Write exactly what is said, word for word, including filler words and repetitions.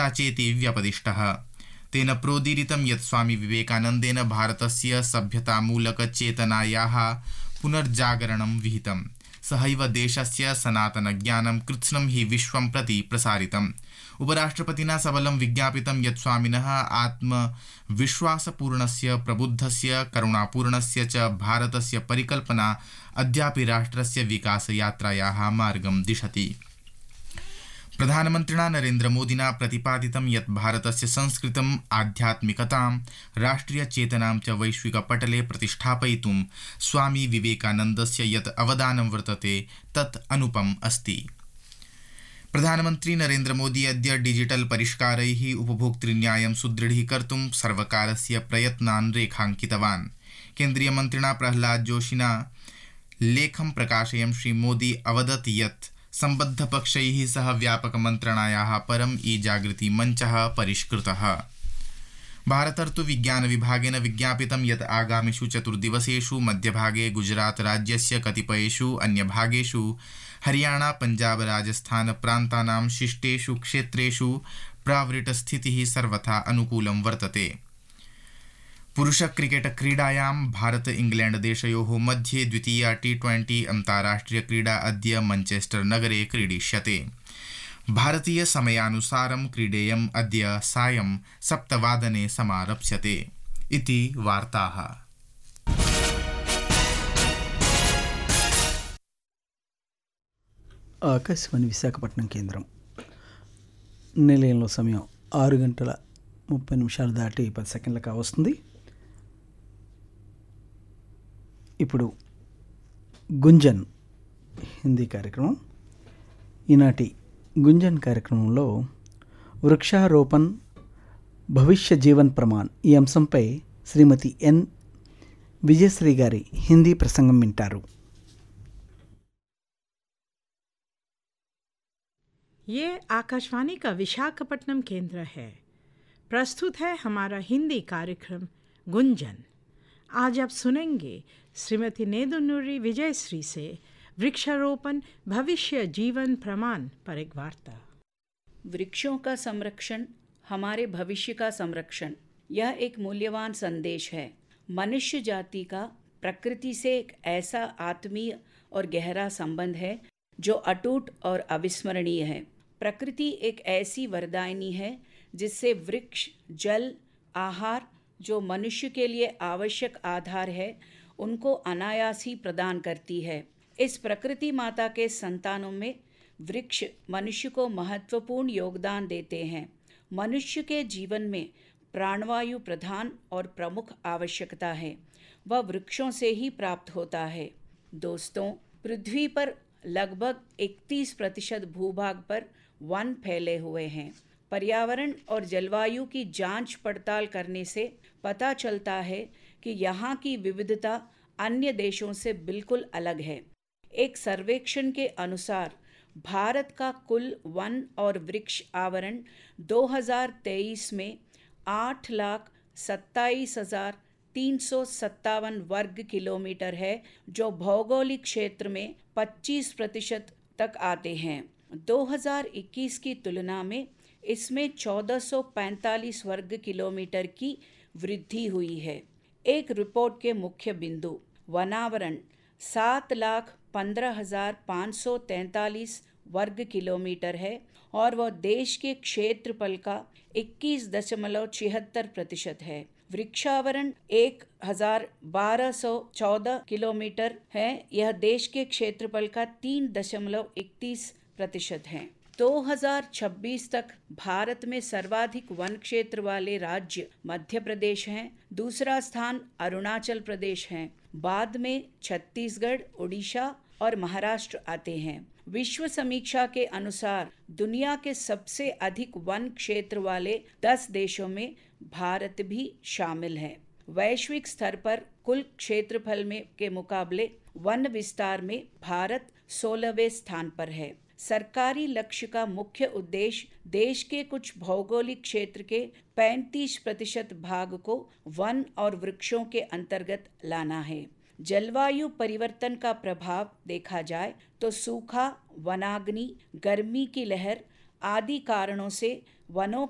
नेता चेति व्यपदिष्टः। तेन प्रोदीरितं यत् स्वामी विवेकानन्देन भारतस्य सभ्यतामूलकचेतनायाः पुनर्जागरणं विहितम्। सहैव देशस्य सनातनज्ञानं कृत्स्नं हि विश्वं प्रति प्रसारितम्। उपराष्ट्रपतिना सबलं विज्ञापितं यत् स्वामिनः आत्मविश्वासपूर्णस्य प्रबुद्धस्य करुणापूर्णस्य च भारतस्य परिकल्पना अद्यापि राष्ट्रस्य विकासयात्रायाः मार्गं दिशति। प्रधानमन्त्रिणा नरेन्द्रमोदिना प्रतिपादितं यत् भारतस्य संस्कृतिम् आध्यात्मिकतां राष्ट्रियचेतनां च वैश्विकपटले प्रतिष्ठापयितुं स्वामी विवेकानन्दस्य यत् अवदानं वर्तते तत् अनुपम् अस्ति। प्रधानमन्त्री नरेन्द्रमोदी अद्य डिजिटल परिष्कारैः उपभोक्तृन्यायं सुदृढीकर्तुं सर्वकारस्य प्रयत्नान् रेखाङ्कितवान्। केन्द्रीयमन्त्रिणा प्रह्लाद जोशिना लेखं प्रकाशयन् श्रीमोदी अवदत् यत् सम्बद्धपक्षैः सह व्यापकमन्त्रणायाः परम् ई जागृति मञ्चः परिष्कृतः। भारतर्तु विज्ञानविभागेन विज्ञापितं यत् आगामिषु चतुर्दिवसेषु मध्यभागे गुजरात राज्यस्य कतिपयेषु अन्यभागेषु हरियाणा पंजाब राजस्थान प्रान्तानां शिष्टेषु क्षेत्रेषु प्रावृट्स्थितिः सर्वथा अनुकूलं वर्तते। पुरुष क्रिकेट क्रीडायां भारत इंग्लैंड देशयोः मध्ये द्वितीया टी ट्वेंटी अन्ताराष्ट्रिय क्रीडा अद्य मैनचेस्टर नगरे क्रीडिष्यते। भारतीय समयानुसारं क्रीडेयम् अद्य सायं सप्तवादने समारप्स्यते। इति वार्ताः। ఆకాశవాణి విశాఖపట్నం కేంద్రం నిలయంలో సమయం ఆరు గంటల ముప్పై నిమిషాలు దాటి పది సెకండ్లకు వస్తుంది. ఇప్పుడు గుంజన్ హిందీ కార్యక్రమం. ఈనాటి గుంజన్ కార్యక్రమంలో వృక్షారోపణ్ భవిష్య జీవన్ ప్రమాణ్ ఈ అంశంపై శ్రీమతి ఎన్ విజయశ్రీ గారి హిందీ ప్రసంగం వింటారు. ये आकाशवाणी का विशाखापट्टनम केंद्र है। प्रस्तुत है हमारा हिंदी कार्यक्रम गुंजन। आज आप सुनेंगे श्रीमती नेदुनुरी विजयश्री से वृक्षारोपण भविष्य जीवन प्रमाण पर एक वार्ता। वृक्षों का संरक्षण हमारे भविष्य का संरक्षण, यह एक मूल्यवान संदेश है। मनुष्य जाति का प्रकृति से एक ऐसा आत्मीय और गहरा संबंध है जो अटूट और अविस्मरणीय है। प्रकृति एक ऐसी वरदायिनी है जिससे वृक्ष, जल, आहार जो मनुष्य के लिए आवश्यक आधार है उनको अनायास ही प्रदान करती है। इस प्रकृति माता के संतानों में वृक्ष मनुष्य को महत्वपूर्ण योगदान देते हैं। मनुष्य के जीवन में प्राणवायु प्रधान और प्रमुख आवश्यकता है, वह वृक्षों से ही प्राप्त होता है। दोस्तों, पृथ्वी पर लगभग इकतीस प्रतिशत भूभाग पर वन फैले हुए हैं। पर्यावरण और जलवायु की जांच पड़ताल करने से पता चलता है कि यहाँ की विविधता अन्य देशों से बिल्कुल अलग है। एक सर्वेक्षण के अनुसार भारत का कुल वन और वृक्ष आवरण दो हज़ार तेईस में आठ लाख सत्ताईस हजार तीन सौ सत्तावन वर्ग किलोमीटर है, जो भौगोलिक क्षेत्र में पच्चीस प्रतिशत तक आते हैं। दो हज़ार इक्कीस की तुलना में इसमें चौदह सौ पैंतालीस वर्ग किलोमीटर की वृद्धि हुई है। एक रिपोर्ट के मुख्य बिंदु वनावरण सात लाख पंद्रह हजार पाँच सौ तैंतालीस वर्ग किलोमीटर है और वह देश के क्षेत्रफल का इक्कीस दशमलव छिहत्तर प्रतिशत है। वृक्षावरण एक हजार बारह सौ चौदह किलोमीटर है, यह देश के क्षेत्रफल का तीन दशमलव इकतीस प्रतिशत है। दो हज़ार छब्बीस तक भारत में सर्वाधिक वन क्षेत्र वाले राज्य मध्य प्रदेश हैं, दूसरा स्थान अरुणाचल प्रदेश है, बाद में छत्तीसगढ़, उड़ीसा और महाराष्ट्र आते हैं। विश्व समीक्षा के अनुसार दुनिया के सबसे अधिक वन क्षेत्र वाले दस देशों में भारत भी शामिल है। वैश्विक स्तर पर कुल क्षेत्रफल में के मुकाबले वन विस्तार में भारत सोलहवें स्थान पर है। सरकारी लक्ष्य का मुख्य उद्देश्य देश के कुछ भौगोलिक क्षेत्र के पैंतीस प्रतिशत भाग को वन और वृक्षों के अंतर्गत लाना है। जलवायु परिवर्तन का प्रभाव देखा जाए तो सूखा, वनाग्नि, गर्मी की लहर आदि कारणों से वनों